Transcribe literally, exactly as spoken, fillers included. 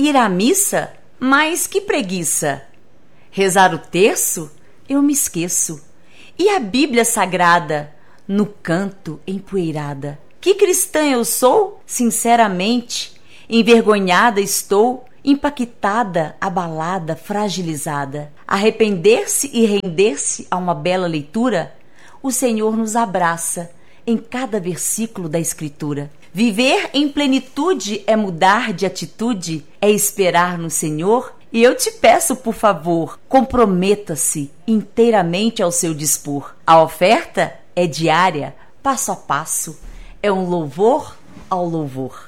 Ir à missa? Mas que preguiça! Rezar o terço? Eu me esqueço. E a Bíblia Sagrada? No canto empoeirada. Que cristã eu sou? Sinceramente, envergonhada estou, impactada, abalada, fragilizada. Arrepender-se e render-se a uma bela leitura, o Senhor nos abraça em cada versículo da Escritura. Viver em plenitude é mudar de atitude, é esperar no Senhor. E eu te peço, por favor, comprometa-se inteiramente ao seu dispor. A oferta é diária, passo a passo, é um louvor ao louvor.